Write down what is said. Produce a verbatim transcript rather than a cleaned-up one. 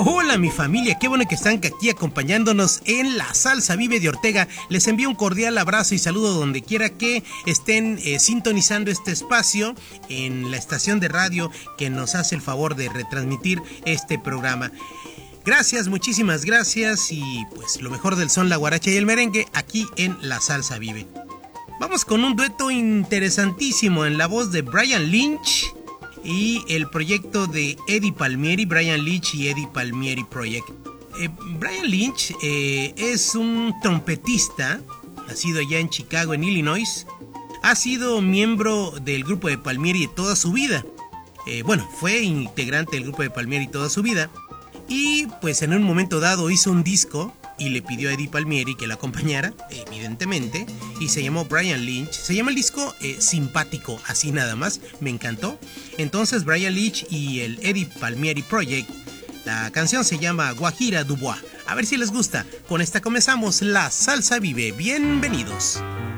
Hola mi familia, qué bueno que están aquí acompañándonos en La Salsa Vive de Ortega. Les envío un cordial abrazo y saludo donde quiera que estén eh, sintonizando este espacio en la estación de radio que nos hace el favor de retransmitir este programa. Gracias, muchísimas gracias y pues lo mejor del son, la guaracha y el merengue aquí en La Salsa Vive. Vamos con un dueto interesantísimo en la voz de Brian Lynch y el proyecto de Eddie Palmieri, Brian Lynch y Eddie Palmieri Project. Eh, Brian Lynch eh, es un trompetista, nacido allá en Chicago, en Illinois. Ha sido miembro del grupo de Palmieri toda su vida. Eh, bueno, fue integrante del grupo de Palmieri toda su vida. Y pues en un momento dado hizo un disco y le pidió a Eddie Palmieri que la acompañara, evidentemente, y se llamó Brian Lynch. Se llama el disco eh, Simpático, así nada más, me encantó. Entonces Brian Lynch y el Eddie Palmieri Project, la canción se llama Guajira Dubois. A ver si les gusta. Con esta comenzamos La Salsa Vive. Bienvenidos.